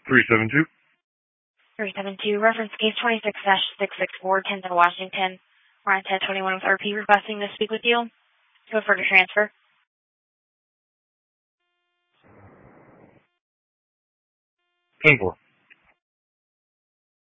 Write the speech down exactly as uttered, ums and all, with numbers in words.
three seven two. three seven two, reference case twenty-six dash six six four, Kensington, Washington. We're on ten twenty-one with R P requesting to speak with you. Go for the transfer. ten four.